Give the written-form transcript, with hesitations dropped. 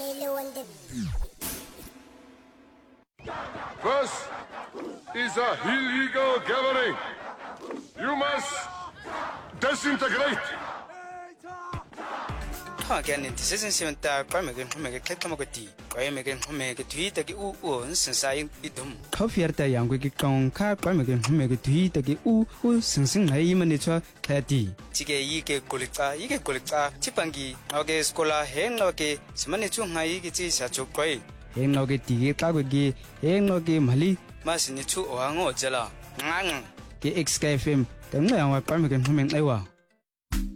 First is a illegal gathering. You must disintegrate. Again, this isn't even that Carmagan who make a Kakamagati, Carmagan who make a tweet that you since I idum. Coffee at the young wicked car Carmagan who make a tweet that you sing a imanitua Tati. Tige Ike Kolika, Ike Kolika, Chipangi, Oge Scola, Henoke, Samanitu Haigiti Sachokway. Henoke Tige Kagagi, Henoke Mali, Masinitu or Ango Jella. Nang, the XKFM, the Nang Carmagan who make Ewa.